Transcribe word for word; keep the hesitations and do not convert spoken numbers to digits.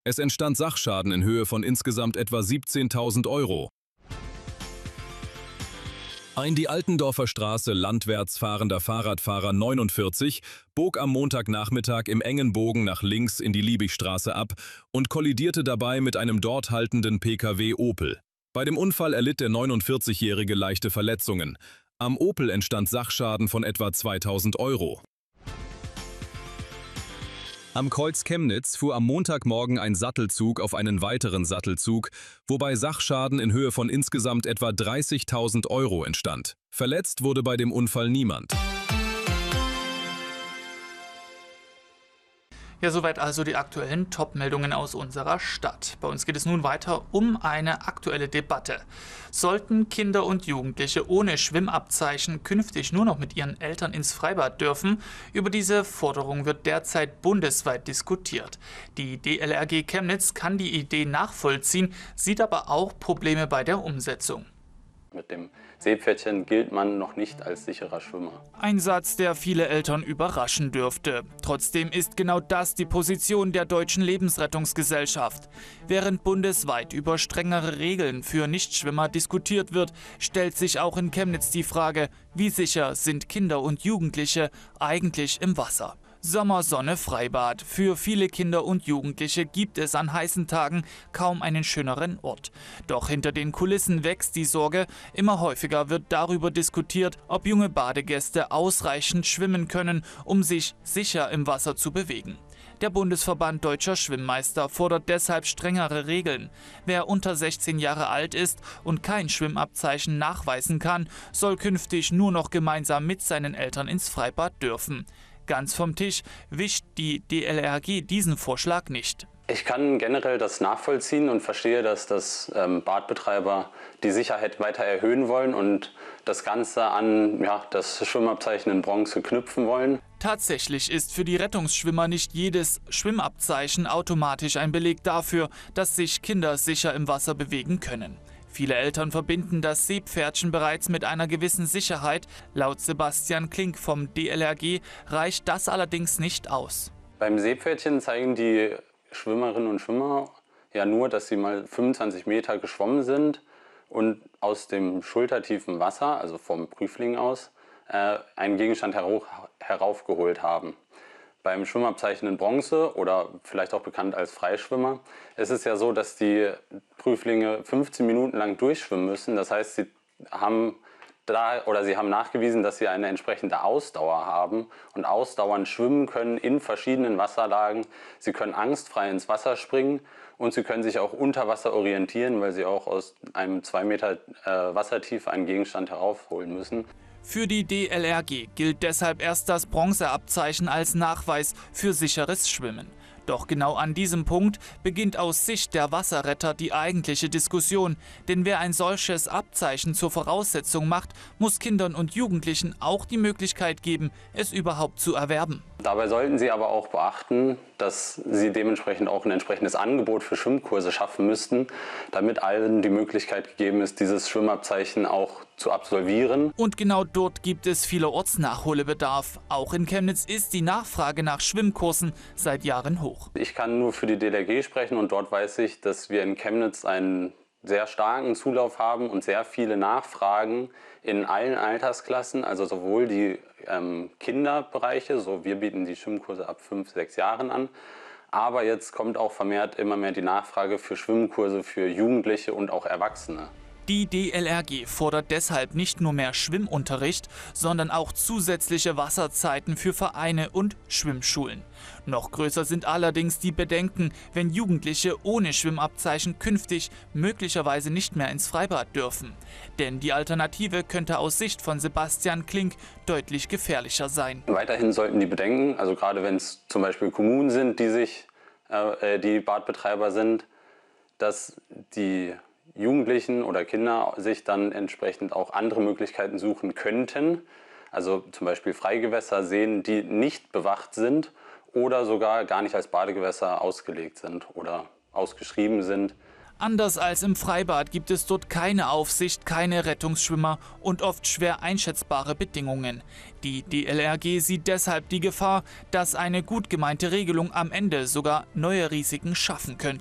Es entstand Sachschaden in Höhe von insgesamt etwa siebzehntausend Euro. Ein die Altendorfer Straße landwärts fahrender Fahrradfahrer neunundvierzig bog am Montagnachmittag im engen Bogen nach links in die Liebigstraße ab und kollidierte dabei mit einem dort haltenden P K W Opel. Bei dem Unfall erlitt der neunundvierzigjährige leichte Verletzungen. Am Opel entstand Sachschaden von etwa zweitausend Euro. Am Kreuz Chemnitz fuhr am Montagmorgen ein Sattelzug auf einen weiteren Sattelzug, wobei Sachschaden in Höhe von insgesamt etwa dreißigtausend Euro entstand. Verletzt wurde bei dem Unfall niemand. Ja, soweit also die aktuellen Top-Meldungen aus unserer Stadt. Bei uns geht es nun weiter um eine aktuelle Debatte. Sollten Kinder und Jugendliche ohne Schwimmabzeichen künftig nur noch mit ihren Eltern ins Freibad dürfen? Über diese Forderung wird derzeit bundesweit diskutiert. Die D L R G Chemnitz kann die Idee nachvollziehen, sieht aber auch Probleme bei der Umsetzung. Mit dem Seepferdchen gilt man noch nicht als sicherer Schwimmer. Ein Satz, der viele Eltern überraschen dürfte. Trotzdem ist genau das die Position der Deutschen Lebensrettungsgesellschaft. Während bundesweit über strengere Regeln für Nichtschwimmer diskutiert wird, stellt sich auch in Chemnitz die Frage, wie sicher sind Kinder und Jugendliche eigentlich im Wasser? Sommersonne, Freibad. Für viele Kinder und Jugendliche gibt es an heißen Tagen kaum einen schöneren Ort. Doch hinter den Kulissen wächst die Sorge. Immer häufiger wird darüber diskutiert, ob junge Badegäste ausreichend schwimmen können, um sich sicher im Wasser zu bewegen. Der Bundesverband Deutscher Schwimmmeister fordert deshalb strengere Regeln. Wer unter sechzehn Jahre alt ist und kein Schwimmabzeichen nachweisen kann, soll künftig nur noch gemeinsam mit seinen Eltern ins Freibad dürfen. Ganz vom Tisch wischt die D L R G diesen Vorschlag nicht. Ich kann generell das nachvollziehen und verstehe, dass das ähm, Badbetreiber die Sicherheit weiter erhöhen wollen und das Ganze an ja, das Schwimmabzeichen in Bronze knüpfen wollen. Tatsächlich ist für die Rettungsschwimmer nicht jedes Schwimmabzeichen automatisch ein Beleg dafür, dass sich Kinder sicher im Wasser bewegen können. Viele Eltern verbinden das Seepferdchen bereits mit einer gewissen Sicherheit. Laut Sebastian Klink vom D L R G reicht das allerdings nicht aus. Beim Seepferdchen zeigen die Schwimmerinnen und Schwimmer ja nur, dass sie mal fünfundzwanzig Meter geschwommen sind und aus dem schultertiefen Wasser, also vom Prüfling aus, äh, einen Gegenstand herauf, heraufgeholt haben. Beim Schwimmabzeichen in Bronze oder vielleicht auch bekannt als Freischwimmer ist es ja so, dass die Prüflinge fünfzehn Minuten lang durchschwimmen müssen. Das heißt, sie haben da oder sie haben nachgewiesen, dass sie eine entsprechende Ausdauer haben und ausdauernd schwimmen können in verschiedenen Wasserlagen. Sie können angstfrei ins Wasser springen und sie können sich auch unter Wasser orientieren, weil sie auch aus einem zwei Meter äh, Wassertiefe einen Gegenstand heraufholen müssen. Für die D L R G gilt deshalb erst das Bronzeabzeichen als Nachweis für sicheres Schwimmen. Doch genau an diesem Punkt beginnt aus Sicht der Wasserretter die eigentliche Diskussion. Denn wer ein solches Abzeichen zur Voraussetzung macht, muss Kindern und Jugendlichen auch die Möglichkeit geben, es überhaupt zu erwerben. Dabei sollten Sie aber auch beachten, dass Sie dementsprechend auch ein entsprechendes Angebot für Schwimmkurse schaffen müssten, damit allen die Möglichkeit gegeben ist, dieses Schwimmabzeichen auch zu absolvieren. Und genau dort gibt es vielerorts Nachholbedarf. Auch in Chemnitz ist die Nachfrage nach Schwimmkursen seit Jahren hoch. Ich kann nur für die D L R G sprechen und dort weiß ich, dass wir in Chemnitz einen sehr starken Zulauf haben und sehr viele Nachfragen in allen Altersklassen, also sowohl die ähm, Kinderbereiche, so wir bieten die Schwimmkurse ab fünf, sechs Jahren an, aber jetzt kommt auch vermehrt immer mehr die Nachfrage für Schwimmkurse für Jugendliche und auch Erwachsene. Die D L R G fordert deshalb nicht nur mehr Schwimmunterricht, sondern auch zusätzliche Wasserzeiten für Vereine und Schwimmschulen. Noch größer sind allerdings die Bedenken, wenn Jugendliche ohne Schwimmabzeichen künftig möglicherweise nicht mehr ins Freibad dürfen. Denn die Alternative könnte aus Sicht von Sebastian Klink deutlich gefährlicher sein. Weiterhin sollten die Bedenken, also gerade wenn es zum Beispiel Kommunen sind, die sich äh, die Badbetreiber sind, dass die Jugendlichen oder Kinder sich dann entsprechend auch andere Möglichkeiten suchen könnten. Also zum Beispiel Freigewässer sehen, die nicht bewacht sind oder sogar gar nicht als Badegewässer ausgelegt sind oder ausgeschrieben sind. Anders als im Freibad gibt es dort keine Aufsicht, keine Rettungsschwimmer und oft schwer einschätzbare Bedingungen. Die D L R G sieht deshalb die Gefahr, dass eine gut gemeinte Regelung am Ende sogar neue Risiken schaffen könnte.